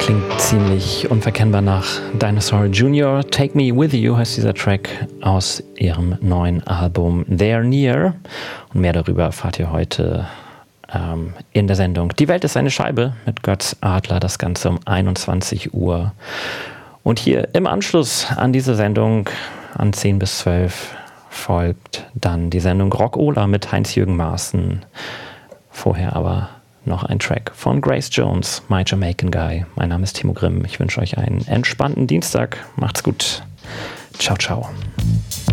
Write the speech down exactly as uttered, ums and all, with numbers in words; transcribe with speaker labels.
Speaker 1: Klingt ziemlich unverkennbar nach Dinosaur Junior Take Me With You heißt dieser Track aus ihrem neuen Album They're Near. Und mehr darüber erfahrt ihr heute ähm, in der Sendung Die Welt ist eine Scheibe mit Götz Adler, das Ganze um einundzwanzig Uhr. Und hier im Anschluss an diese Sendung an zehn bis zwölf folgt dann die Sendung Rock-Ola mit Heinz-Jürgen Maaßen. Vorher aber noch ein Track von Grace Jones, My Jamaican Guy. Mein Name ist Timo Grimm. Ich wünsche euch einen entspannten Dienstag. Macht's gut. Ciao, ciao.